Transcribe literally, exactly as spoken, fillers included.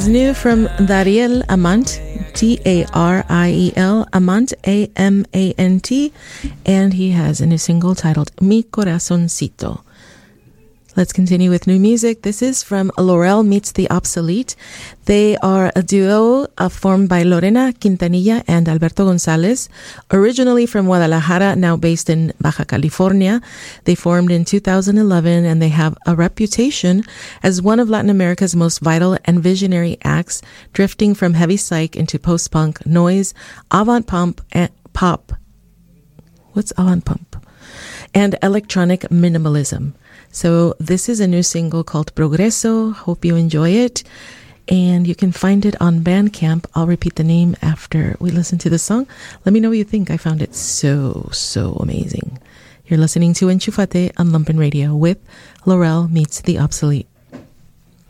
is new from Dariel Amant, T A R I E L, Amant, A M A N T, and he has a new single titled Mi Corazoncito. Let's continue with new music. This is from Laurel Meets the Obsolete. They are a duo uh, formed by Lorena Quintanilla and Alberto Gonzalez. Originally from Guadalajara, now based in Baja California. They formed in two thousand eleven, and they have a reputation as one of Latin America's most vital and visionary acts, drifting from heavy psych into post-punk, noise, avant-pop, and pop. What's avant-pop? And electronic minimalism. So this is a new single called Progreso. Hope you enjoy it. And you can find it on Bandcamp. I'll repeat the name after we listen to the song. Let me know what you think. I found it so, so amazing. You're listening to Enchufate on Lumpen Radio with Laurel Meets the Obsolete.